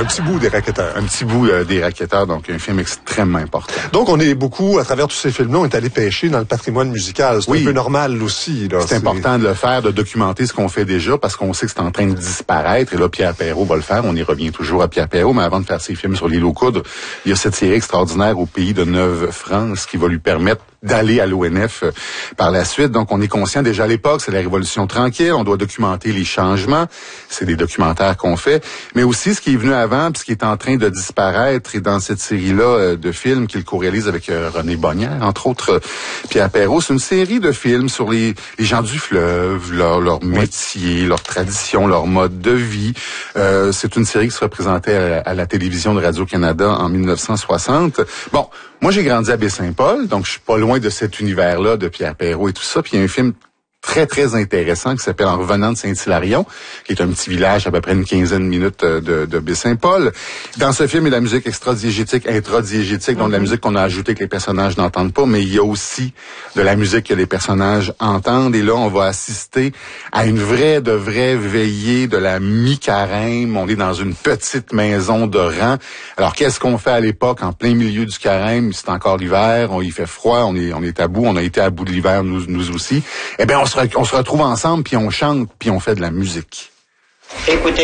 un petit bout des Racketteurs. Un petit bout des Racketteurs, donc un film extrêmement important. Donc, on est beaucoup, à travers tous ces films-là, on est allé pêcher dans le patrimoine musical. C'est un peu normal aussi. Là. C'est important de le faire, de documenter ce qu'on fait déjà, parce qu'on sait que c'est en train de disparaître. Et là, Pierre Perrault va le faire. On y revient toujours à Pierre Perrault, mais avant de faire ses films sur l'île aux coudres, il y a cette série extraordinaire au pays de Neuve-France qui va lui permettre d'aller à l'ONF par la suite. Donc, on est conscient déjà à l'époque, c'est la Révolution tranquille, on doit documenter les changements, c'est des documentaires qu'on fait, mais aussi ce qui est venu avant, puis ce qui est en train de disparaître, et dans cette série-là de films qu'il co-réalise avec René Bonnière, entre autres Pierre Perrault, c'est une série de films sur les gens du fleuve, leur métier, leur tradition, leur mode de vie. C'est une série qui se représentait à la télévision de Radio-Canada en 1960. Bon, moi, j'ai grandi à Baie-Saint-Paul, donc je suis pas loin de cet univers-là de Pierre Perrault et tout ça. Puis il y a un film très, très intéressant qui s'appelle En revenant de Saint-Hilarion, qui est un petit village à peu près une quinzaine de minutes de Baie-Saint-Paul. Dans ce film, il y a la musique extra-diégétique, intra-diégétique, donc de la musique qu'on a ajoutée que les personnages n'entendent pas, mais il y a aussi de la musique que les personnages entendent. Et là, on va assister à une vraie veillée de la mi-carême. On est dans une petite maison de rang. Alors, qu'est-ce qu'on fait à l'époque, en plein milieu du carême? C'est encore l'hiver, il fait froid, on est à bout, on a été à bout de l'hiver, nous aussi. Eh bien, on se retrouve ensemble, puis on chante, puis on fait de la musique. Écoutez.